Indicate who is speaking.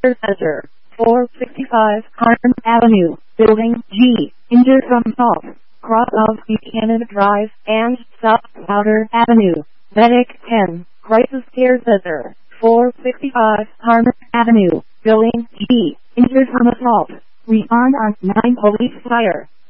Speaker 1: Cesar, 465 Harm Avenue, Building G, injured from assault, cross of Buchanan Drive and South Powder Avenue, Medic 10, Crisis Care Cesar, 465 Harm Avenue, Building G, injured from assault. Respond on 9 police fire.